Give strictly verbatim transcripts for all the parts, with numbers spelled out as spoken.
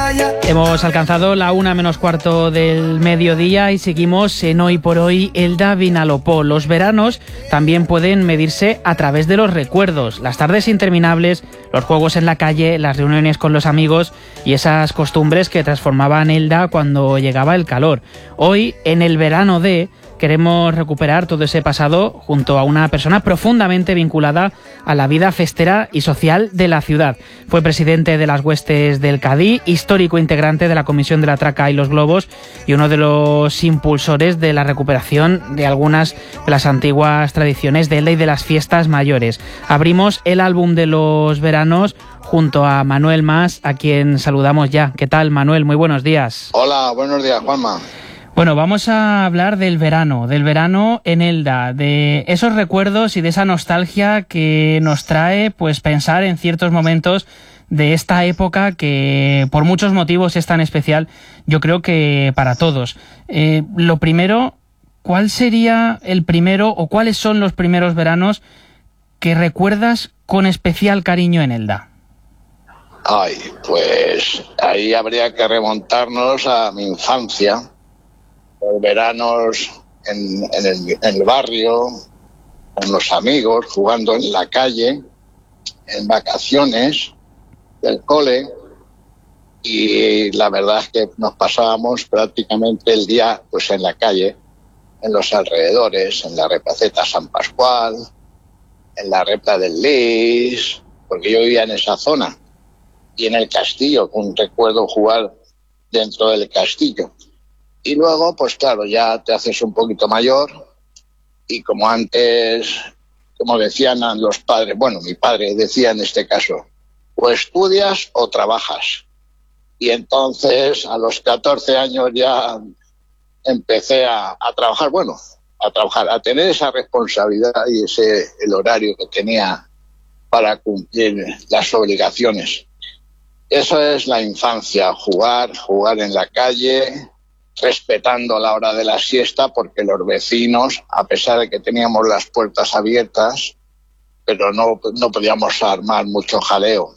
Hemos alcanzado la una menos cuarto del mediodía y seguimos en Hoy por Hoy Elda Vinalopó. Los veranos también pueden medirse a través de los recuerdos, las tardes interminables, los juegos en la calle, las reuniones con los amigos y esas costumbres que transformaban Elda cuando llegaba el calor. Hoy, en el verano de... queremos recuperar todo ese pasado junto a una persona profundamente vinculada a la vida festera y social de la ciudad. Fue presidente de las Huestes del Cadí, histórico integrante de la Comisión de la Traca y los Globos y uno de los impulsores de la recuperación de algunas de las antiguas tradiciones de Elda y de las fiestas mayores. Abrimos el álbum de los veranos junto a Manuel Mas, a quien saludamos ya. ¿Qué tal, Manuel? Muy buenos días. Hola, buenos días, Juanma. Bueno, vamos a hablar del verano, del verano en Elda, de esos recuerdos y de esa nostalgia que nos trae pues pensar en ciertos momentos de esta época que por muchos motivos es tan especial, yo creo que para todos. Eh, lo primero, ¿cuál sería el primero o cuáles son los primeros veranos que recuerdas con especial cariño en Elda? Ay, pues ahí habría que remontarnos a mi infancia. Los veranos en, en, el, en el barrio, con los amigos, jugando en la calle, en vacaciones del cole, y la verdad es que nos pasábamos prácticamente el día pues en la calle, en los alrededores, en la Replaceta San Pascual, en la Repla del Lis, porque yo vivía en esa zona, y en el castillo, un recuerdo jugar dentro del castillo. Y luego, pues claro, ya te haces un poquito mayor y como antes, como decían los padres, bueno, mi padre decía en este caso, o estudias o trabajas. Y entonces a los catorce años ya empecé a, a trabajar, bueno, a trabajar, a tener esa responsabilidad y ese el horario que tenía para cumplir las obligaciones. Eso es la infancia, jugar, jugar en la calle, respetando la hora de la siesta, porque los vecinos, a pesar de que teníamos las puertas abiertas, pero no, no podíamos armar mucho jaleo,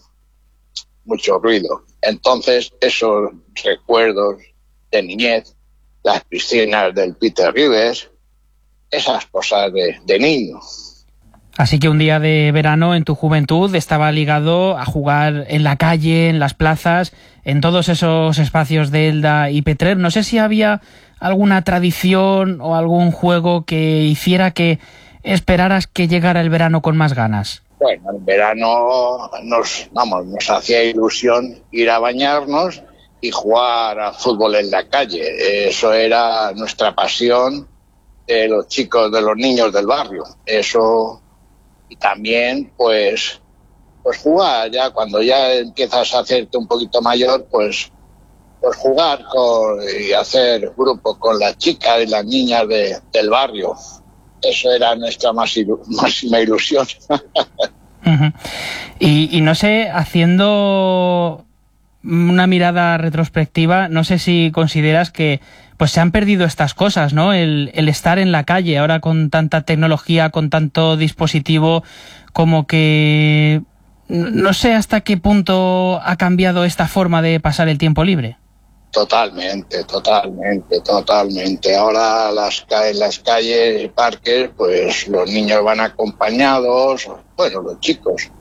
mucho ruido. Entonces, esos recuerdos de niñez, las piscinas del Peter Rivers, esas cosas de, de niño. Así que un día de verano en tu juventud estaba ligado a jugar en la calle, en las plazas, en todos esos espacios de Elda y Petrer. No sé si había alguna tradición o algún juego que hiciera que esperaras que llegara el verano con más ganas. Bueno, el verano nos, vamos, nos hacía ilusión ir a bañarnos y jugar a fútbol en la calle. Eso era nuestra pasión de los chicos, de los niños del barrio. Eso... Y también, pues, pues jugar, ya cuando ya empiezas a hacerte un poquito mayor, pues, pues jugar con, y hacer grupo con las chicas y las niñas de, del barrio. Eso era nuestra más ilu- máxima ilusión. Uh-huh. y, y no sé, haciendo una mirada retrospectiva, no sé si consideras que pues se han perdido estas cosas, ¿no? El, el estar en la calle ahora con tanta tecnología, con tanto dispositivo, como que no sé hasta qué punto ha cambiado esta forma de pasar el tiempo libre. Totalmente, totalmente, totalmente. Ahora las, en las calles y parques, pues los niños van acompañados, bueno, los chicos.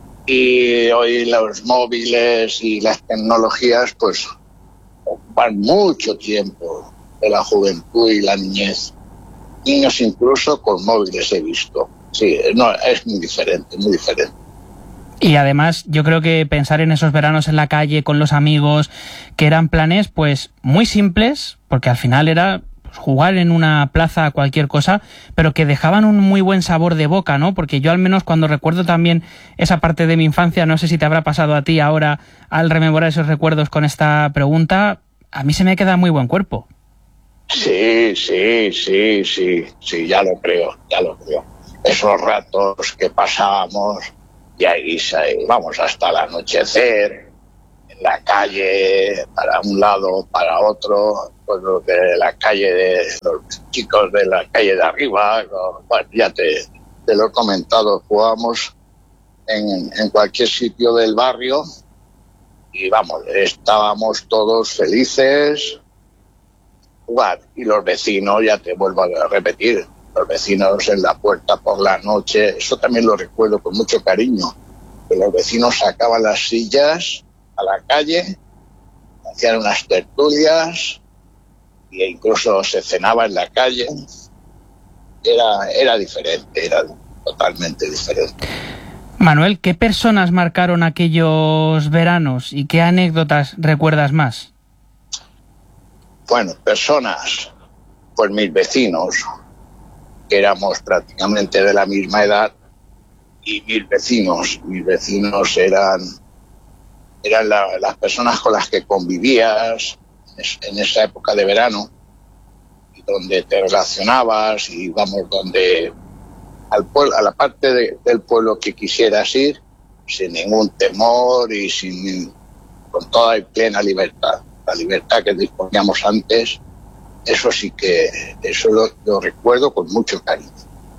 Y hoy los móviles y las tecnologías, pues, ocupan mucho tiempo de la juventud y la niñez. Niños incluso con móviles he visto. Sí, no, es muy diferente, muy diferente. Y además yo creo que pensar en esos veranos en la calle con los amigos, que eran planes pues muy simples, porque al final era pues, jugar en una plaza cualquier cosa, pero que dejaban un muy buen sabor de boca, ¿no? Porque yo al menos cuando recuerdo también esa parte de mi infancia, no sé si te habrá pasado a ti ahora al rememorar esos recuerdos con esta pregunta, a mí se me queda muy buen cuerpo. Sí, sí, sí, sí, sí, ya lo creo, ya lo creo. Esos ratos que pasábamos y ahí vamos hasta el anochecer, en la calle, para un lado, para otro, pues los de la calle, de los chicos de la calle de arriba, bueno, ya te, te lo he comentado, jugábamos en, en cualquier sitio del barrio y vamos, estábamos todos felices, jugar, y los vecinos, ya te vuelvo a repetir, los vecinos en la puerta por la noche, eso también lo recuerdo con mucho cariño, que los vecinos sacaban las sillas a la calle, hacían unas tertulias e incluso se cenaba en la calle. Era, era diferente, era totalmente diferente. Manuel, ¿qué personas marcaron aquellos veranos y qué anécdotas recuerdas más? Bueno, personas, pues mis vecinos, que éramos prácticamente de la misma edad, y mis vecinos, mis vecinos eran, eran la, las personas con las que convivías en esa época de verano, y donde te relacionabas, y vamos, donde al pueblo, a la parte de, del pueblo que quisieras ir, sin ningún temor y sin, con toda y plena libertad. La libertad que disponíamos antes, eso sí que, eso lo, lo recuerdo con mucho cariño.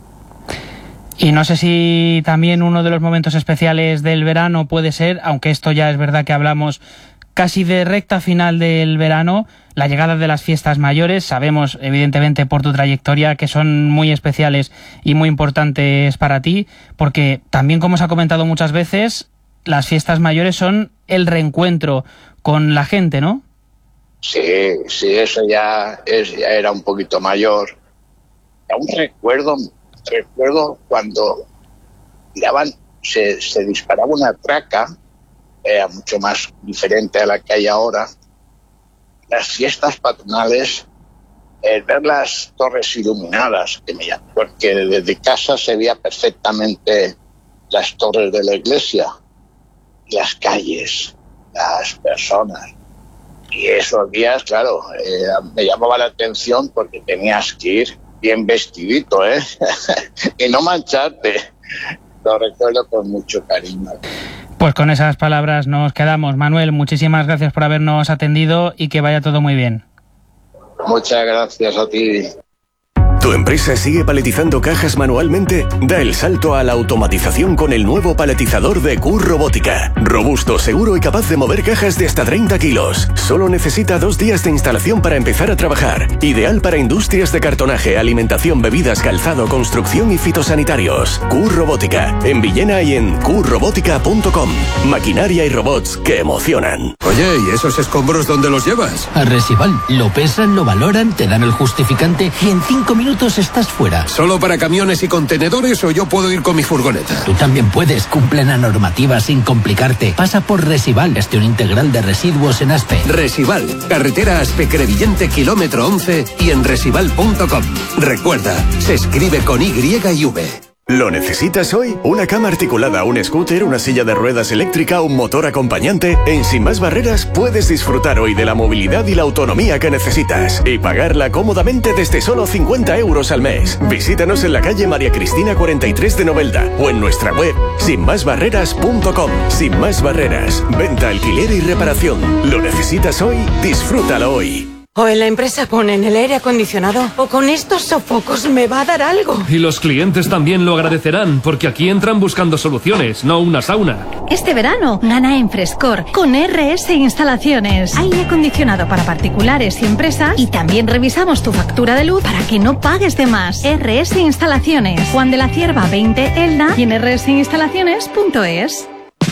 Y no sé si también uno de los momentos especiales del verano puede ser, aunque esto ya es verdad que hablamos casi de recta final del verano, la llegada de las fiestas mayores. Sabemos, evidentemente, por tu trayectoria, que son muy especiales y muy importantes para ti, porque también, como se ha comentado muchas veces, las fiestas mayores son el reencuentro con la gente, ¿no? Sí, sí, eso ya, es, ya era un poquito mayor. Aún recuerdo, recuerdo cuando tiraban, se, se disparaba una traca, era mucho más diferente a la que hay ahora. Las fiestas patronales, el ver las torres iluminadas, que me llaman, porque desde casa se veía perfectamente las torres de la iglesia, las calles, las personas. Y esos días, claro, eh, me llamaba la atención porque tenías que ir bien vestidito, ¿eh? y no mancharte. Lo recuerdo con mucho cariño. Pues con esas palabras nos quedamos. Manuel, muchísimas gracias por habernos atendido y que vaya todo muy bien. Muchas gracias a ti. ¿Tu empresa sigue paletizando cajas manualmente? Da el salto a la automatización con el nuevo paletizador de Q Robótica. Robusto, seguro y capaz de mover cajas de hasta treinta kilos. Solo necesita dos días de instalación para empezar a trabajar. Ideal para industrias de cartonaje, alimentación, bebidas, calzado, construcción y fitosanitarios. Q Robótica. En Villena y en q robótica punto com. Maquinaria y robots que emocionan. Oye, ¿y esos escombros dónde los llevas? A Resival. Lo pesan, lo valoran, te dan el justificante y en cinco minutos estás fuera. ¿Solo para camiones y contenedores o yo puedo ir con mi furgoneta? Tú también puedes. Cumple la normativa sin complicarte. Pasa por Resival, gestión integral de residuos en Aspe. Resival, carretera Aspe-Crevillente, kilómetro once y en resival punto com. Recuerda, se escribe con Y y V. ¿Lo necesitas hoy? ¿Una cama articulada, un scooter, una silla de ruedas eléctrica, un motor acompañante? En Sin Más Barreras puedes disfrutar hoy de la movilidad y la autonomía que necesitas y pagarla cómodamente desde solo cincuenta euros al mes. Visítanos en la calle María Cristina cuarenta y tres de Novelda o en nuestra web sin más barreras punto com. Sin Más Barreras, venta, alquiler y reparación. ¿Lo necesitas hoy? Disfrútalo hoy. O en la empresa ponen el aire acondicionado, o con estos sofocos me va a dar algo. Y los clientes también lo agradecerán, porque aquí entran buscando soluciones, no una sauna. Este verano, gana en Frescor con R S Instalaciones. Aire acondicionado para particulares y empresas, y también revisamos tu factura de luz para que no pagues de más. R S Instalaciones, Juan de la Cierva veinte, Elda, y en r s instalaciones punto es.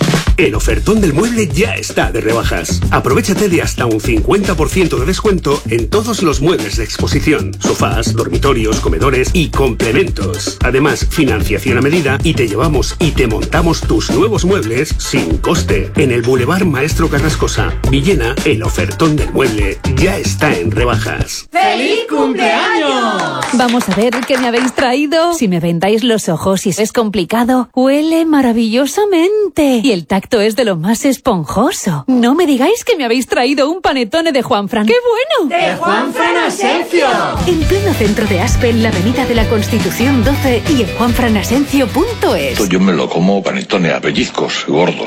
El ofertón del mueble ya está de rebajas. Aprovechate de hasta un cincuenta por ciento de descuento en todos los muebles de exposición, sofás, dormitorios, comedores y complementos. Además, financiación a medida y te llevamos y te montamos tus nuevos muebles sin coste. En el Boulevard Maestro Carrascosa, Villena, el ofertón del mueble ya está en rebajas. ¡Feliz cumpleaños! Vamos a ver qué me habéis traído. Si me vendáis los ojos y es complicado, huele maravillosamente. Y el tacto es de lo más esponjoso. No me digáis que me habéis traído un panetone de Juanfran. ¡Qué bueno! ¡De Juanfran Asencio! En pleno centro de Aspe, en la avenida de la Constitución doce y en juanfran asencio punto es. Yo me lo como panetone a pellizcos gordos.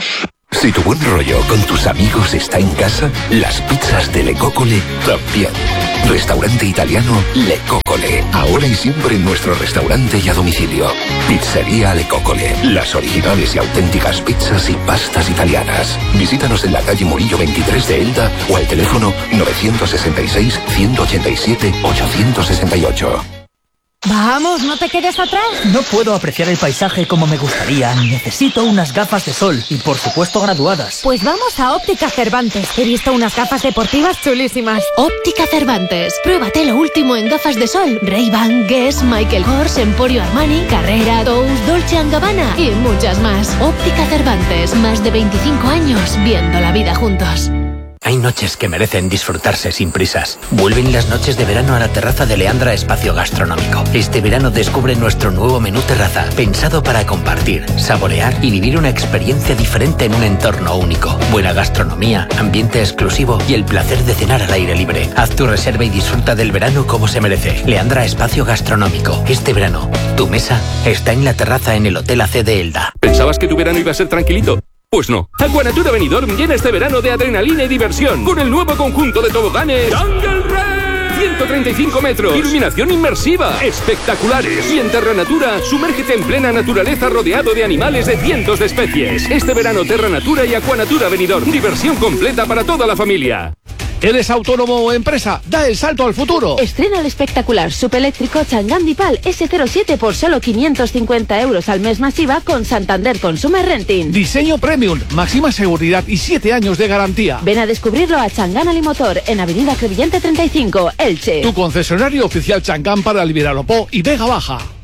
Si tu buen rollo con tus amigos está en casa, las pizzas de Le Coccole también. Restaurante italiano Le Coccole. Ahora y siempre en nuestro restaurante y a domicilio. Pizzería Le Coccole. Las originales y auténticas pizzas y pastas italianas. Visítanos en la calle Murillo veintitrés de Elda o al teléfono nueve seis seis, uno ocho siete, ocho seis ocho. Vamos, no te quedes atrás. No puedo apreciar el paisaje como me gustaría. Necesito unas gafas de sol y, por supuesto, graduadas. Pues vamos a Óptica Cervantes. He visto unas gafas deportivas chulísimas. Óptica Cervantes. Pruébate lo último en gafas de sol. Ray-Ban, Guess, Michael Kors, Emporio Armani, Carrera, Tous, Dolce and Gabbana y muchas más. Óptica Cervantes. Más de veinticinco años viendo la vida juntos. Hay noches que merecen disfrutarse sin prisas. Vuelven las noches de verano a la terraza de Leandra Espacio Gastronómico. Este verano descubre nuestro nuevo menú terraza, pensado para compartir, saborear y vivir una experiencia diferente en un entorno único. Buena gastronomía, ambiente exclusivo y el placer de cenar al aire libre. Haz tu reserva y disfruta del verano como se merece. Leandra Espacio Gastronómico. Este verano, tu mesa está en la terraza en el Hotel A C de Elda. ¿Pensabas que tu verano iba a ser tranquilito? Pues no. Aquanatura Benidorm llena este verano de adrenalina y diversión con el nuevo conjunto de toboganes Jungle Race. ciento treinta y cinco metros, iluminación inmersiva, espectaculares. Y en Terra Natura, sumérgete en plena naturaleza rodeado de animales de cientos de especies. Este verano Terra Natura y Aquanatura Benidorm, diversión completa para toda la familia. ¿Eres autónomo o empresa? ¡Da el salto al futuro! Estrena el espectacular subeléctrico Chang'an Dipal ese cero siete por solo quinientos cincuenta euros al mes masiva con Santander Consumer Renting. Diseño premium, máxima seguridad y siete años de garantía. Ven a descubrirlo a Chang'an Alimotor en Avenida Crevillente treinta y cinco, Elche. Tu concesionario oficial Chang'an para el Viralopó y Vega Baja.